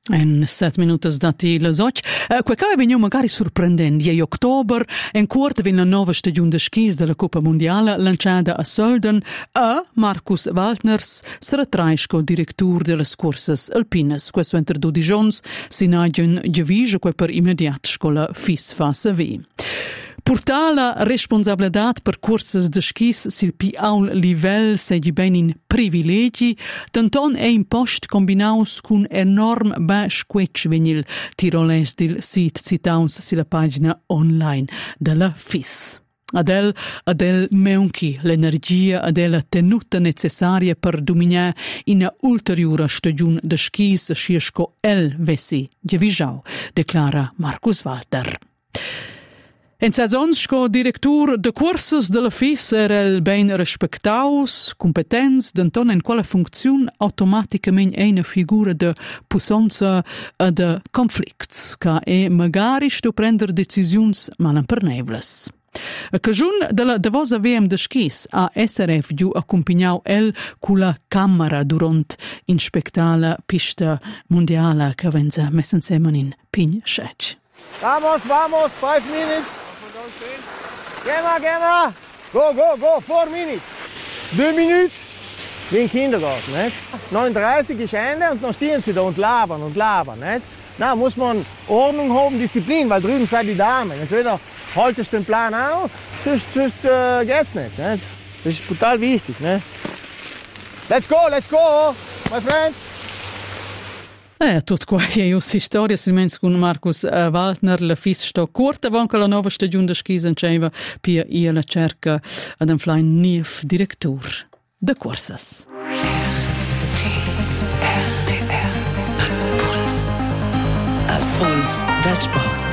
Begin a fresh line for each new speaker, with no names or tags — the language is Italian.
En 7 minutos dati las 8. Quel è venuto magari sorprendente. In ottobre, in quarta, viene la nuova stagione di skis della Coppa Mondiale lanciata a Sölden e Markus Waldners sarà traisco direttore delle corse alpines. Questo entro 12 giorni si nagen giovige quel per immediato scola FIS fa savi. Portar la responsabilità per corses de skis sil pi aul livell segi ben in privilegi, tanton è impost combinaus cun enorm baix quetsch venil tiroles dil sit citaus sila pagina online della FIS. Adel meunchi l'energia adela tenuta necessaria per dominare in ulteriore stagione de skis sciesco el vessi giavigiau, declara Markus Walter. En sezonsco directur de cursos de la FIS era el ben respectaus, competents, denton en quale funzione automaticament una figura de puissance e de conflicts, ca e magari sto prender decisions malamperneivles. A cagiun de la davosa VM de skis a SRF giu accompagnau el cu la camera durant inspectala pista mondiala che venza messen semen in Pign Schätsch.
Vamos, 5 minutes. Geh mal. Go, 4 minutes. 2 minuten. Wie im Kindergarten, nicht? 39 ist Ende und dann stehen sie da und labern, nicht? Na, muss man Ordnung haben, Disziplin, weil drüben seid die Damen. Entweder haltest du den Plan auf, sonst geht's nicht. Das ist total wichtig, ne? Let's go, my friend.
Tot qua è aussi storia silmens con Markus Waldner la FIS sto corta vanca la nuova stagione de skis enceva pia ia la cerca ad un flying nief director de corsas.
Puls, Dutch Box.